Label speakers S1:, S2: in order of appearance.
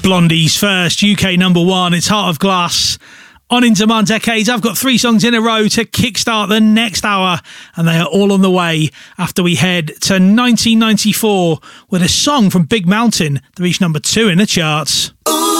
S1: Blondie's first UK number one. It's Heart of Glass. On Into My Decades, I've got 3 songs in a row to kickstart the next hour, and they are all on the way after we head to 1994 with a song from Big Mountain that reached number 2 in the charts.
S2: Ooh.